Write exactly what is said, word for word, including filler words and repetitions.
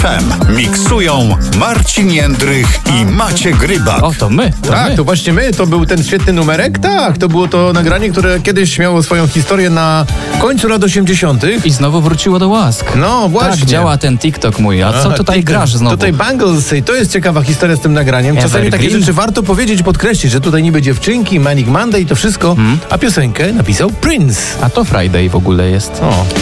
F M. Miksują Marcin Jędrych i Maciek Rybak. O, to my. To Tak, my. to właśnie my, to był ten świetny numerek. Tak, to było to nagranie, które kiedyś miało swoją historię na końcu lat osiemdziesiątych. I znowu wróciło do łask. No właśnie. Tak, działa ten TikTok mój. A co Aha, tutaj TikTok. grasz znowu? Tutaj Bangles, i to jest ciekawa historia z tym nagraniem. Czasami takie Evergreen. rzeczy warto powiedzieć i podkreślić, że tutaj niby dziewczynki, Manic Monday i to wszystko, Hmm? a piosenkę napisał Prince. A to Friday w ogóle jest. O.